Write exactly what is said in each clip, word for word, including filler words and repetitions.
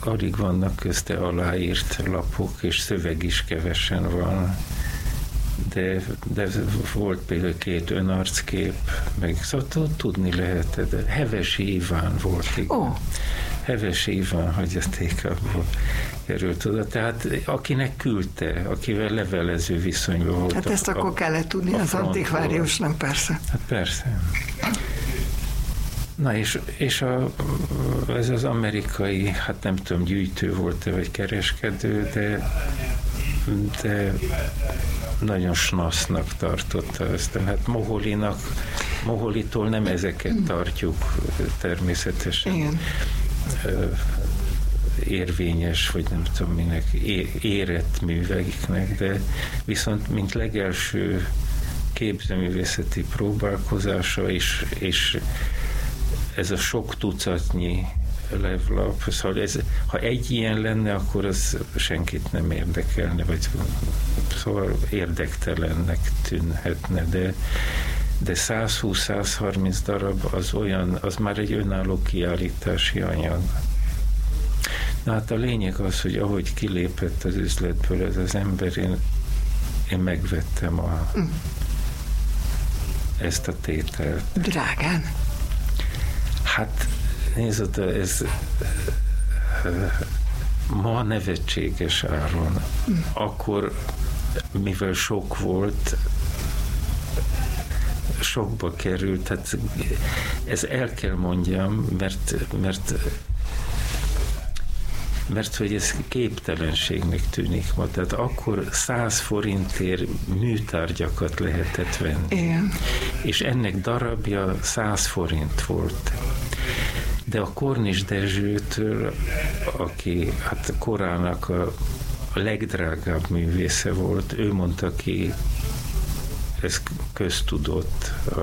alig vannak közte aláírt lapok, és szöveg is kevesen van. De, de volt például két önarckép, meg szóval tudni lehetett. De Hevesi Iván volt, igen. Oh. Hevesi Iván hagyatékából került oda. Tehát akinek küldte, akivel levelező viszonyban volt. Hát ezt a, akkor kellett tudni az antikváriusnak, persze. Hát persze. Na és, és a, ez az amerikai, hát nem tudom, gyűjtő volt-e, vagy kereskedő, de, de nagyon snasznak tartotta ezt. Hát Moholinak, Moholitól nem ezeket tartjuk természetesen. Igen. Érvényes, vagy nem tudom minek, érett műveknek, de viszont mint legelső képzőművészeti próbálkozása, és, és ez a sok tucatnyi levlap, szóval ez, ha egy ilyen lenne, akkor az senkit nem érdekelne, vagy szóval érdektelennek tűnhetne, de, de százhúsz-százharminc darab az olyan, az már egy önálló kiállítási anyag. Na hát a lényeg az, hogy ahogy kilépett az üzletből ez az ember, én, én megvettem a, ezt a tételt. Drágán? Hát nézd, ez ma nevetséges áron. Akkor, mivel sok volt, sokba került, hát ez el kell mondjam, mert, mert mert hogy ez képtelenségnek tűnik ma. Tehát akkor száz forintért műtárgyakat lehetett venni. Igen. És ennek darabja száz forint volt. De a Kornis Dezsőtől, aki hát korának a, a legdrágább művésze volt, ő mondta ki, ez köztudott, a,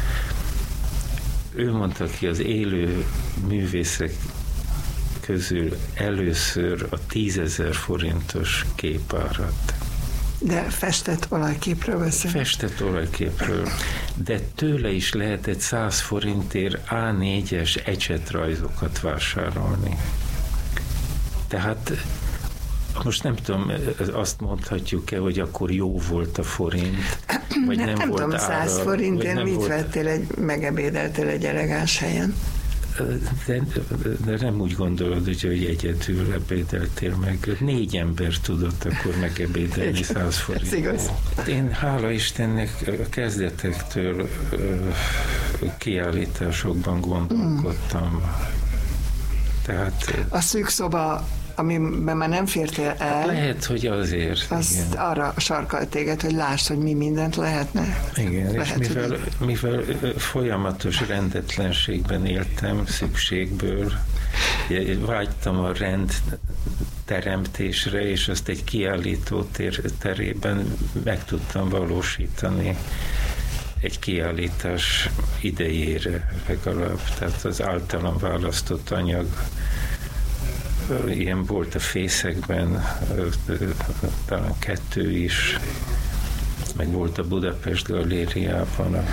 ő mondta ki az élő művészek közül először a tízezer forintos képárat. De festett olajképről beszél? Festett olajképről, de tőle is lehetett száz forintért á négyes ecsetrajzokat vásárolni. Tehát most nem tudom, azt mondhatjuk-e, hogy akkor jó volt a forint, vagy nem, nem volt tudom, száz forintért mit volt... vettél, egy, megebédeltél egy elegáns helyen? De, de nem úgy gondolod, hogy egyedül ebédeltél meg. Négy ember tudott akkor megebédelni száz forint. Ez igaz. Én hála Istennek a kezdetektől kiállításokban gondolkodtam. Mm. Tehát... A szűk szoba, amiben már nem fértél el, hát lehet, hogy azért. Azt arra sarkalt téged, hogy lásd, hogy mi mindent lehetne. Igen, lehet, és mivel, mivel folyamatos rendetlenségben éltem, szükségből, vágytam a rend teremtésre, és azt egy kiállító tér, terében meg tudtam valósítani egy kiállítás idejére legalább. Tehát az általam választott anyag ilyen volt a fészekben, talán kettő is, meg volt a Budapest Galériában, a,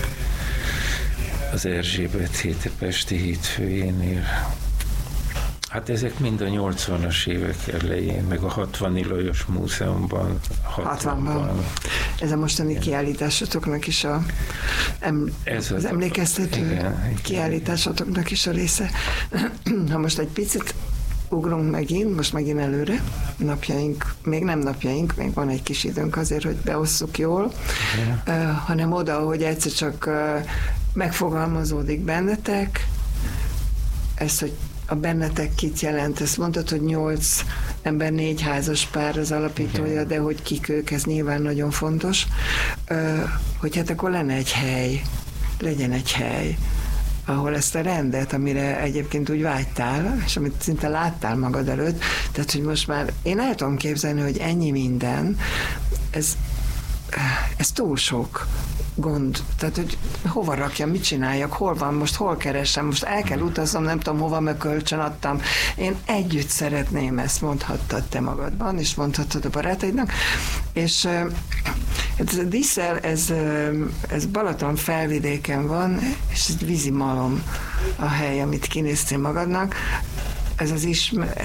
az Erzsébet hét Pesti Hídfőjénél. Hát ezek mind a nyolcvanas évek elején, meg a hatvani Lajos Múzeumban, hatvanban. Ez a mostani igen. Kiállításotoknak is a, em, Ez az emlékeztető igen, kiállításotoknak is a része. Ha most egy picit ugrunk megint, most megint előre, napjaink, még nem napjaink, még van egy kis időnk azért, hogy beosszuk jól, uh, hanem oda, hogy egyszer csak uh, megfogalmazódik bennetek, ez, hogy a bennetek kit jelent, ezt mondtad, hogy nyolc ember, négy házas pár az alapítója, igen. De hogy kik ők, ez nyilván nagyon fontos, uh, hogy hát akkor lenne egy hely, legyen egy hely, ahol ezt a rendet, amire egyébként úgy vágytál, és amit szinte láttál magad előtt, tehát, hogy most már én el tudom képzelni, hogy ennyi minden, ez, ez túl sok gond, tehát, hogy hova rakjam, mit csináljak, hol van, most hol keresem, most el kell utaznom, nem tudom hova, meg kölcsön adtam. Én együtt szeretném, ezt mondhattad te magadban, és mondhattad a barátaidnak, és ez a Díszel, ez, ez Balaton felvidéken van, és ez vízi malom a hely, amit kinéztél magadnak. Ez az ismer,